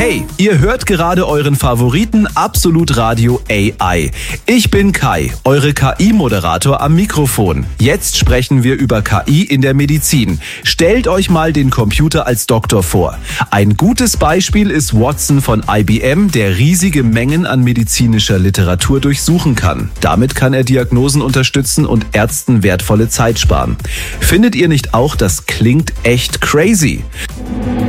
Hey, ihr hört gerade euren Favoriten Absolut Radio AI. Ich bin Kai, eure KI-Moderator am Mikrofon. Jetzt sprechen wir über KI in der Medizin. Stellt euch mal den Computer als Doktor vor. Ein gutes Beispiel ist Watson von IBM, der riesige Mengen an medizinischer Literatur durchsuchen kann. Damit kann er Diagnosen unterstützen und Ärzten wertvolle Zeit sparen. Findet ihr nicht auch, das klingt echt crazy?